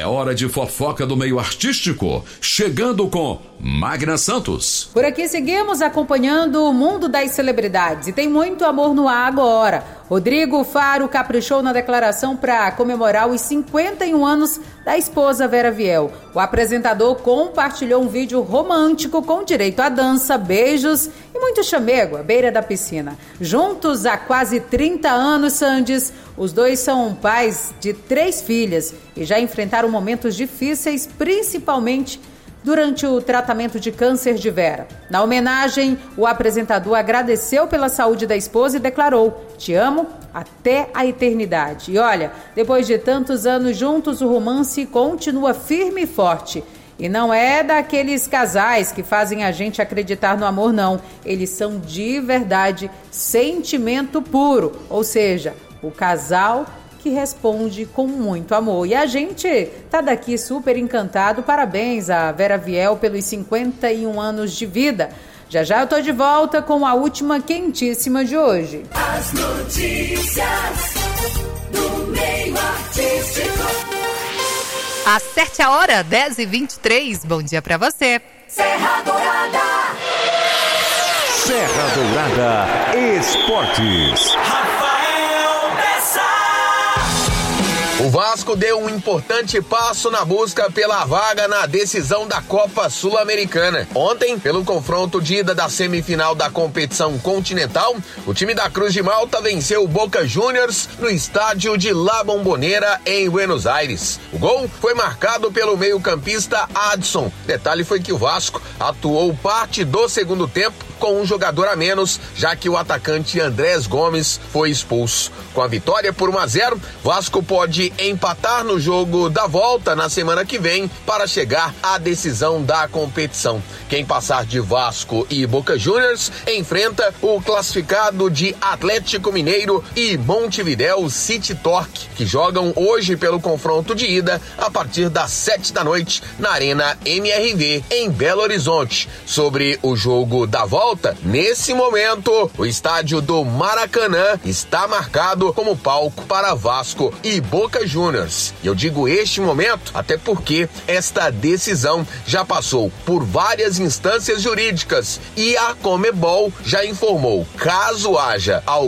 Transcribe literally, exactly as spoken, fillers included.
hora de fofoca do meio artístico, chegando com Magna Santos. Por aqui seguimos acompanhando o mundo das celebridades e tem muito amor no ar agora. Rodrigo Faro caprichou na declaração para comemorar os cinquenta e um anos da esposa Vera Viel. O apresentador compartilhou um vídeo romântico com direito à dança, beijos e muito chamego à beira da piscina. Juntos há quase trinta anos, Sandes, os dois são pais de três filhas e já enfrentaram momentos difíceis, principalmente durante o tratamento de câncer de Vera. Na homenagem, o apresentador agradeceu pela saúde da esposa e declarou: "Te amo até a eternidade". E olha, depois de tantos anos juntos, o romance continua firme e forte. E não é daqueles casais que fazem a gente acreditar no amor, não. Eles são de verdade sentimento puro, ou seja, o casal que responde com muito amor. E a gente tá daqui super encantado. Parabéns a Vera Viel pelos cinquenta e um anos de vida. Já já eu tô de volta com a última quentíssima de hoje. As notícias do meio artístico. Acerte a hora, dez e vinte e três. Bom dia pra você. Serra Dourada. Serra Dourada Esportes. O Vasco deu um importante passo na busca pela vaga na decisão da Copa Sul-Americana. Ontem, pelo confronto de ida da semifinal da competição continental, o time da Cruz de Malta venceu o Boca Juniors no estádio de La Bombonera, em Buenos Aires. O gol foi marcado pelo meio-campista Adson. Detalhe foi que o Vasco atuou parte do segundo tempo com um jogador a menos, já que o atacante Andrés Gomes foi expulso. Com a vitória por um a zero, Vasco pode empatar no jogo da volta na semana que vem para chegar à decisão da competição. Quem passar de Vasco e Boca Juniors enfrenta o classificado de Atlético Mineiro e Montevidéu City Torque, que jogam hoje pelo confronto de ida a partir das sete da noite na Arena M R V em Belo Horizonte. Sobre o jogo da volta, nesse momento, o estádio do Maracanã está marcado como palco para Vasco e Boca Juniors. E eu digo este momento até porque esta decisão já passou por várias instâncias jurídicas e a Conmebol já informou, caso haja algum